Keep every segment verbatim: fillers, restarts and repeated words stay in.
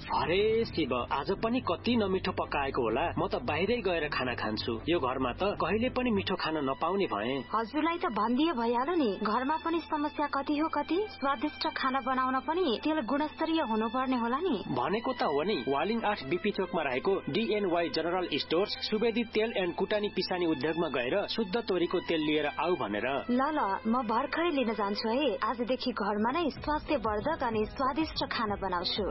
अरे शिव, आज पनि कति नमिठो पकाएको होला। म त बाहिरै गएर खाना खान्छु। यो घरमा त कहिले पनि मिठो खाना नपाउने भए। हजुरलाई त भनिदिए भइहाल्यो नि, घरमा पनि समस्या कति हो कति। स्वादिष्ट खाना बनाउन पनि तेल गुणस्तरीय हुनुपर्ने होला नि। भनेको त हो नि। वालिङ आठ बीपी चोकमा रहेको डीएनवाई जनरल स्टोर्स सुवेदी तेल एन्ड कुटानी पिसानी उद्योगमा गएर शुद्ध तोरीको तेल लिएर आऊ भनेर। ल ल, म भर्खरै लिन जान्छु है। आजदेखि घरमा नै स्वास्थ्यवर्धक अनि स्वादिष्ट खाना बनाउँछु।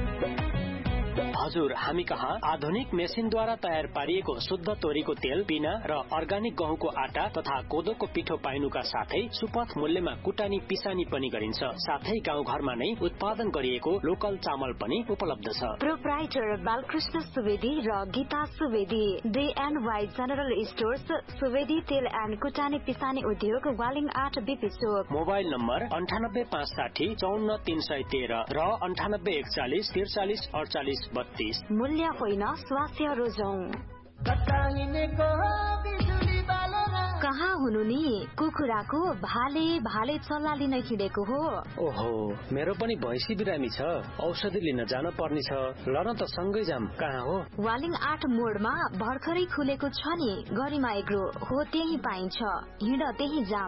हजुर, हामी कहाँ आधुनिक मेसिनद्वारा तयार पारिएको शुद्ध तोरीको तेल, पिना र अर्गानिक गहुँको आटा तथा कोदोको पिठो पाइनुका साथै सुपथ मूल्यमा कुटानी पिसानी पनि गरिन्छ। साथै गाउँ घरमा नै उत्पादन गरिएको लोकल चामल पनि उपलब्ध छ। प्रोप्राइटर बालकृष्ण सुवेदी र गीता सुवेदी, डीएनवाई जनरल स्टोर्स, सुवेदी तेल एन्ड कुटानी पिसानी उद्योग, वालिङ आठ बीपी चोक। मोबाइल नम्बर अन्ठानब्बे पाँच साठी चौन्न तीन सय तेह्र र अन्ठानब्बे एकचालिस त्रिचालिस अडचालिस बत्तीस। मूल्य होइन, स्वास्थ्य रोजौं। कहाँ हुनु नि? कुखुराको भाले भाले चल्ला लिन हिँडेको हो। ओहो, मेरो पनि भैँसी बिरामी छ, औषधि लिन जान पर्ने छ। ल न त सँगै जाम। कहाँ हो? वालिङ आठ मोडमा भर्खरै खुलेको छ नि गरिमा एग्रो हो, त्यही पाइन्छ। हिँड त्यही जाम।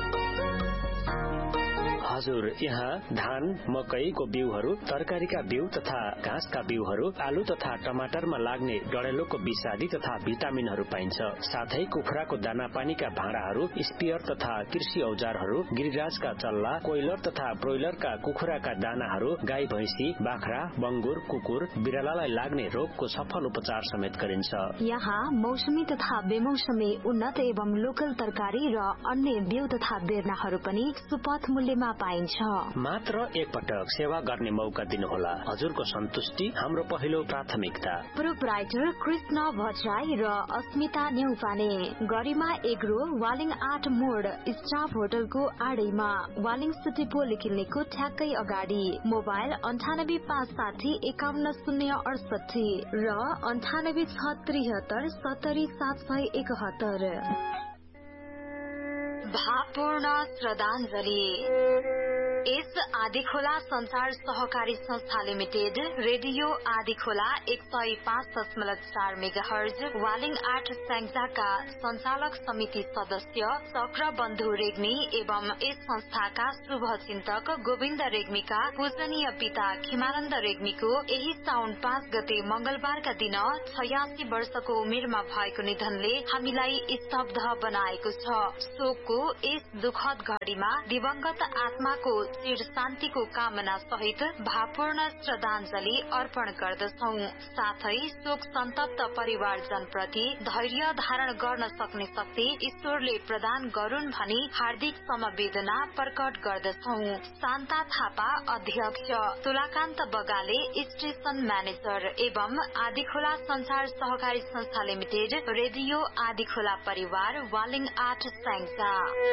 हजुर, यहाँ धान, मकैको बिउहरू, तरकारीका बिउ तथा घाँसका बिउहरू, आलु तथा टमाटरमा लाग्ने डढेलोको विषादी तथा भिटामिनहरू पाइन्छ। साथै कुखुराको दाना पानीका भाँडाहरू, स्पियर तथा कृषि औजारहरू, गिरिराजका चल्ला, कोइलर तथा ब्रोइलरका कुखुराका दानाहरू, गाई भैँसी, बाख्रा, बंगुर, कुकुर, बिरालालाई लाग्ने रोगको सफल उपचार समेत गरिन्छ। यहाँ मौसमी तथा बेमौसमी उन्नत एवं लोकल तरकारी र अन्य बिउ तथा बेर्नाहरू पनि सुपथ मूल्यमा पाइन्छ। मात्र एकपटक सेवा गर्ने मौका दिनुहोला। हजुरको सन्तुष्टि हाम्रो पहिलो प्राथमिकता। प्रोप्राइटर कृष्ण भट्टराई र अस्मिता न्यौपाने, गरिमा एग्रो, वालिङ आठ मोड, स्टाफ होटलको आडैमा, वालिङ सिटी पोलिक्लिनिकको ठ्याक्कै अगाडि। मोबाइल अन्ठानब्बे पाँच साठी एकाउन्न शून्य अडसठी र अन्ठानब्बे छ त्रिहत्तर सत्तरी सात सय एकहत्तर। भावपूर्ण श्रद्धाञ्जली। यस आदिखोला संचार सहकारी संस्था लिमिटेड, रेडियो आदिखोला एक सय पाँच दशमलव चार मेगा हर्ज, वालिङ आठ स्याङ्जाका संचालक समिति सदस्य चक्रबन्धु रेग्मी एवं यस संस्थाका शुभ चिन्तक गोविन्द रेग्मीका पूजनीय पिता खिमानन्द रेग्मीको यही साउन पाँच गते मंगलबारका दिन छयासी वर्षको उमेरमा भएको निधनले हामीलाई स्तब्ध बनाएको छ। शोकको यस दुखद घड़ीमा दिवंगत आत्माको चिर शान्तिको कामना सहित भावपूर्ण श्रद्धाञ्जली अर्पण गर्दछौं। साथै शोक सन्तप्त परिवारजन प्रति धैर्य धारण गर्न सक्ने शक्ति ईश्वरले प्रदान गरून् भनी हार्दिक समवेदना प्रकट गर्दछौं। शान्ता थापा अध्यक्ष, तुलाकान्त बगाले स्टेशन म्यानेजर एवं आदिखोला संचार सहकारी संस्था लिमिटेड, रेडियो आदिखोला परिवार, वालिङ आठ स्याङ्जा।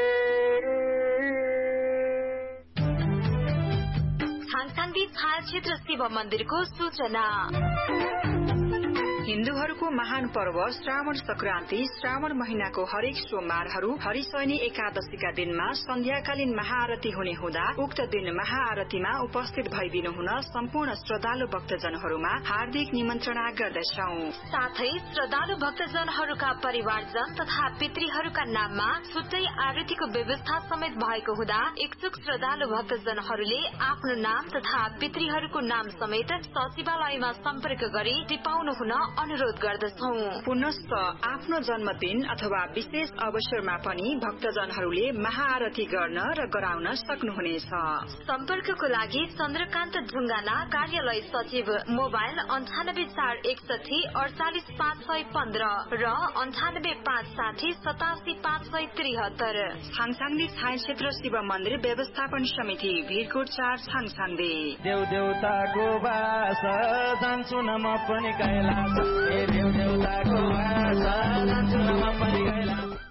छाङछाङदी छायाक्षेत्र शिव मन्दिरको सूचना। हिन्दूहरूको महान पर्व श्रावण संक्रान्ति श्रावण महिनाको हरेक सोमबारहरू हरिशयनी एकादशीका दिनमा सन्ध्याकालीन महाआरती हुने हुँदा उक्त दिन महाआरतीमा उपस्थित भइदिनु हुन सम्पूर्ण श्रद्धालु भक्तजनहरूमा हार्दिक निमन्त्रणा गर्दछौं। साथै श्रद्धालु भक्तजनहरूका परिवारजन तथा पितृहरूका नाममा छुट्टै आरतीको व्यवस्था समेत भएको हुँदा इच्छुक श्रद्धालु भक्तजनहरूले आफ्नो नाम तथा पितृहरूको नाम समेत सचिवालयमा सम्पर्क गरी टिपाउनु हुन अनुरोध गर्दछौं। पुनश्च आफ्नो जन्मदिन अथवा विशेष अवसरमा पनि भक्तजनहरूले महाआरती गर्न र गराउन सक्नुहुनेछ। सम्पर्कको लागि चन्द्रकान्त ढुङ्गाना, कार्यालय सचिव, मोबाइल अन्ठानब्बे चार एकसठी अडचालिस पाँच सय पन्ध्र र अन्ठानब्बे पाँच साठी सतासी पाँच सय त्रिहत्तर। छाङछाङदी छायाक्षेत्र शिव मन्दिर व्यवस्थापन समिति, भिरकोट चार, छाङछाङदी। देव देवताको बास जान्छु न म पनि कैलाश, ए देव देवताको बास जान्छु न म पनि कैलाश।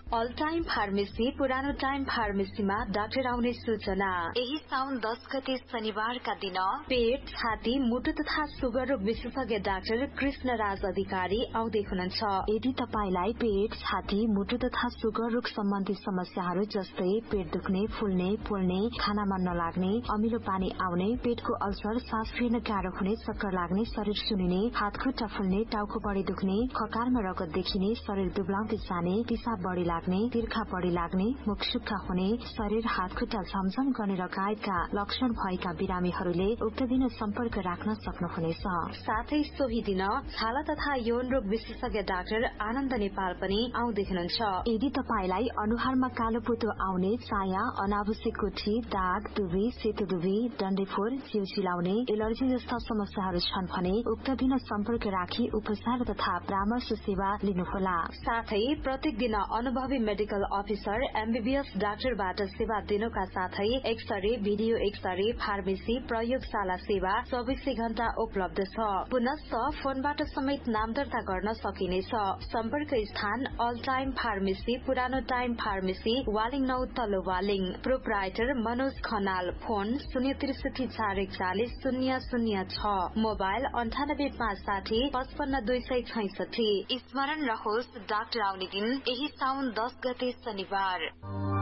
अल टाइम फार्मेसी पुरानो टाइम फार्मेसीमा डाक्टर आउने सूचना। यही साउन दस गते शनिबारका दिन पेट, छाती, मुटु तथा सुगर रोग विशेषज्ञ डाक्टर कृष्ण राज अधिकारी आउँदै हुनुहुन्छ। यदि तपाईलाई पेट, छाती, मुटु तथा सुगर रोग सम्बन्धी समस्याहरू जस्तै पेट दुख्ने, फुल्ने, पोल्ने, खाना मन नलाग्ने, अमिलो पानी आउने, पेटको अल्सर, सास फेर्न गाह्रो हुने, चक्कर लाग्ने, शरीर सुनिने, हात खुट्टा फुल्ने, टाउको बढी दुख्ने, खकारमा रगत देखिने, शरीर दुब्लाउँदै जाने, पिसाब बढी लाग्ने, तिर्खा बढी लाग्ने, मुख सुक्खा हुने, शरीर हात खुट्टा झमझम गर्ने लगायतका लक्षण भएका बिरामीहरूले उक्त दिन सम्पर्क राख्न सक्नुहुनेछ। साथै सोही दिन छाला तथा यौन रोग विशेषज्ञ डाक्टर आनन्द नेपाल पनि आउँदै हुनुहुन्छ। यदि तपाईलाई अनुहारमा कालो पोतो आउने, चाया, अनावश्यक कोठी, दाग, दुबी, सेतो दुबी, डन्डेफोर, जिउ चिलाउने, एलर्जी जस्ता समस्याहरू छन् भने उक्त दिन सम्पर्क राखी उपचार तथा परामर्श सेवा लिनुहोला। साथै प्रत्येक दिन अनुभवी मेडिकल अफिसर एमबीबीएस डाक्टरबाट सेवा दिनुका साथै एक्सरे, भिडियो एक्सरे, फार्मेसी, प्रयोगशाला सेवा चौबिसै घण्टा उपलब्ध छ। पुनश्च फोनबाट समेत नाम दर्ता गर्न सकिनेछ। सम्पर्क स्थान अल टाइम फार्मेसी पुरानो टाइम फार्मेसी वालिङ नौ तल्लो वालिङ। प्रोप्राइटर मनोज खनाल। फोन शून्य त्रिसठी चार एकचालिस शून्य शून्य छ। मोबाइल अन्ठानब्बे पाँच साठी पचपन्न दुई सय छैसठी। स्मरण रहोस् डाक्टर आउने दिन यही साउन दस गते शनिबार।